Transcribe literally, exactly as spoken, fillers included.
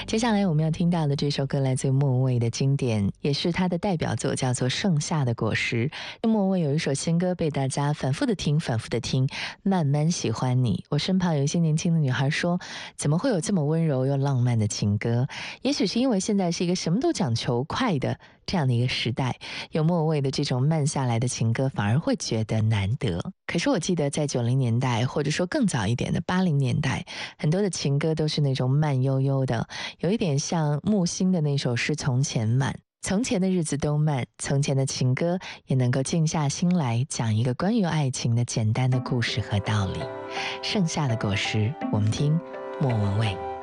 接下来我们要听到的这首歌来自莫文蔚的经典，也是他的代表作，叫做《盛夏的果实》。莫文蔚有一首新歌被大家反复的听反复的听，慢慢喜欢你。我身旁有一些年轻的女孩说，怎么会有这么温柔又浪漫的情歌？也许是因为现在是一个什么都讲求快的这样的一个时代，有莫文蔚的这种慢下来的情歌反而会觉得难得。可是我记得在九零年代，或者说更早一点的八零年代，很多的情歌都是那种慢悠悠的，有一点像木心的那首诗《从前慢》。从前的日子都慢，从前的情歌也能够静下心来讲一个关于爱情的简单的故事和道理。盛夏的果实，我们听莫文蔚。